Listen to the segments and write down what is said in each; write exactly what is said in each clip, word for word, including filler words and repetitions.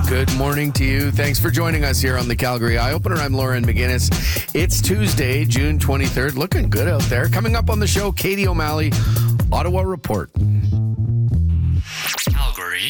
Good morning to you. Thanks for joining us here on the Calgary Eye Opener. I'm Lauren McGinnis. It's Tuesday, June twenty-third. Looking good out there. Coming up on the show, Katie O'Malley, Ottawa Report. Calgary.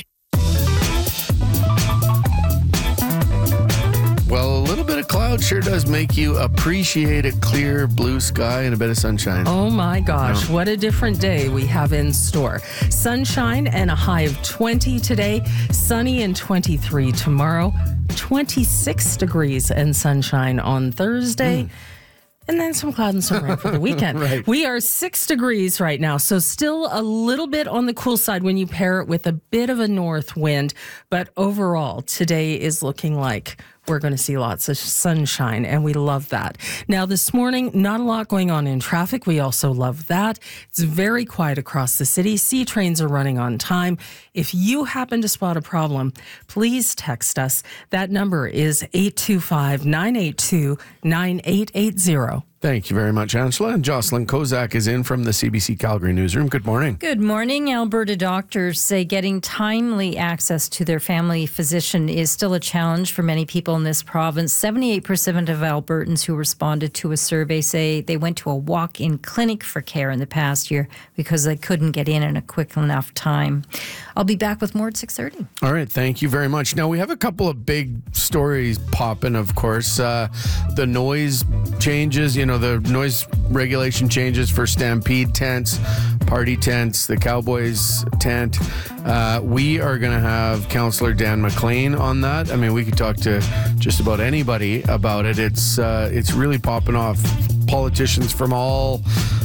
Well, a little bit of cloud sure does make you appreciate a clear blue sky and a bit of sunshine. Oh my gosh, No. what a different day we have in store. Sunshine and a high of twenty today, sunny and twenty-three tomorrow, twenty-six degrees and sunshine on Thursday. Mm. And then some cloud and some rain for the weekend. Right. We are six degrees right now, so still a little bit on the cool side when you pair it with a bit of a north wind. But overall, today is looking like we're going to see lots of sunshine, and we love that. Now, this morning, not a lot going on in traffic. We also love that. It's very quiet across the city. C trains are running on time. If you happen to spot a problem, please text us. That number is eight two five, nine eight two, nine eight eight zero. Thank you very much, Angela. And Jocelyn Kozak is in from the C B C Calgary newsroom. Good morning. Good morning. Alberta doctors say getting timely access to their family physician is still a challenge for many people in this province. seventy-eight percent of Albertans who responded to a survey say they went to a walk-in clinic for care in the past year because they couldn't get in in a quick enough time. I'll be back with more at six thirty. All right. Thank you very much. Now, we have a couple of big stories popping, of course. Uh, the noise changes, you know, the noise regulation changes for Stampede tents, party tents, the Cowboys tent. Uh, we are going to have Councillor Dan McLean on that. I mean, we could talk to just about anybody about it. It's uh, it's really popping off. Politicians from all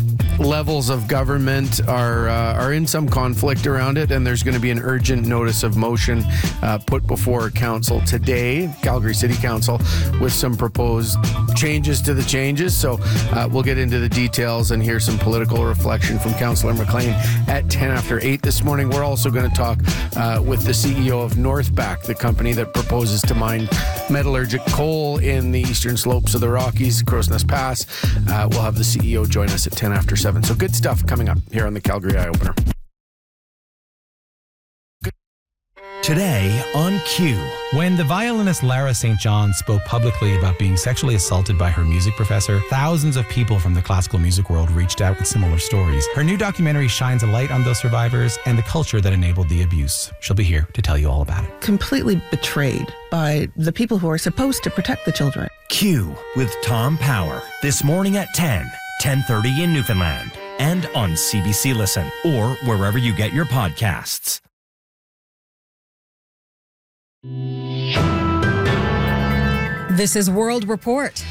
levels of government are uh, are in some conflict around it, and there's going to be an urgent notice of motion uh, put before council today, Calgary City Council, with some proposed changes to the changes. So uh, we'll get into the details and hear some political reflection from Councillor McLean at ten after eight this morning. We're also going to talk uh, with the C E O of Northback, the company that proposes to mine metallurgic coal in the eastern slopes of the Rockies, Crowsnest Pass. Uh, we'll have the C E O join us at ten after seven. So good stuff coming up here on the Calgary Eye Opener. Today on Q. When the violinist Lara Saint John spoke publicly about being sexually assaulted by her music professor, thousands of people from the classical music world reached out with similar stories. Her new documentary shines a light on those survivors and the culture that enabled the abuse. She'll be here to tell you all about it. Completely betrayed by the people who are supposed to protect the children. Q with Tom Power. This morning at ten, ten thirty in Newfoundland. And on C B C Listen or wherever you get your podcasts. This is World Report.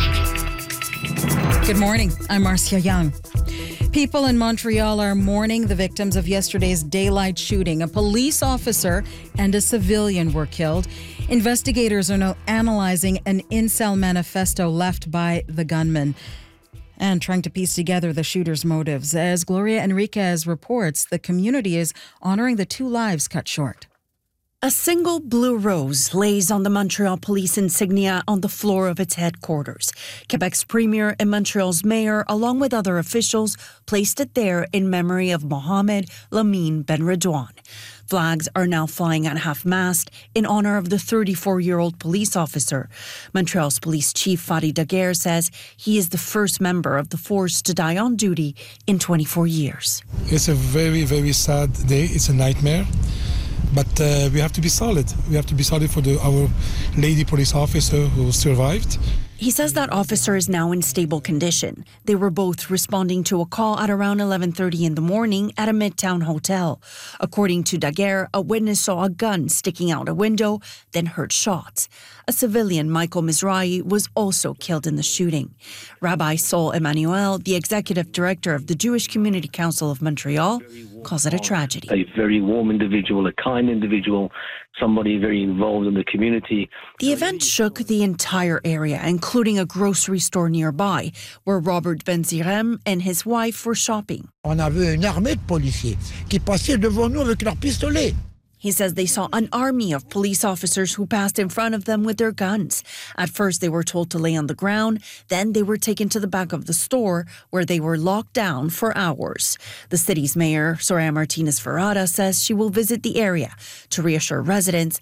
Good morning. I'm Marcia Young. People in Montreal are mourning the victims of yesterday's daylight shooting. A police officer and a civilian were killed. Investigators are now analyzing an incel manifesto left by the gunman and trying to piece together the shooter's motives. As Gloria Enriquez reports, the community is honoring the two lives cut short. A single blue rose lays on the Montreal police insignia on the floor of its headquarters. Quebec's premier and Montreal's mayor, along with other officials, placed it there in memory of Mohamed Lamine Benredouane. Flags are now flying at half-mast in honor of the thirty-four-year-old police officer. Montreal's police chief Fadi Daguerre says he is the first member of the force to die on duty in twenty-four years. It's a very, very sad day. It's a nightmare. But uh, we have to be solid. We have to be solid for the, our lady police officer who survived. He says that officer is now in stable condition. They were both responding to a call at around eleven thirty in the morning at a Midtown hotel. According to Daguerre, a witness saw a gun sticking out a window, then heard shots. A civilian, Michael Mizrahi, was also killed in the shooting. Rabbi Sol Emmanuel, the executive director of the Jewish Community Council of Montreal, calls it a tragedy. A very warm individual, a kind individual, somebody very involved in the community. The event shook the entire area, including a grocery store nearby, where Robert Ben-Zirem and his wife were shopping. On avait une armée de policiers qui passaient devant nous avec leurs pistolets. He says they saw an army of police officers who passed in front of them with their guns. At first, they were told to lay on the ground. Then they were taken to the back of the store, where they were locked down for hours. The city's mayor, Soraya Martinez Ferrada, says she will visit the area to reassure residents